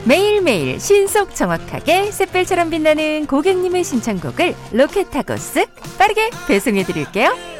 매일매일 신속 정확하게 샛별처럼 빛나는 고객님의 신청곡을 로켓하고 쓱 빠르게 배송해드릴게요.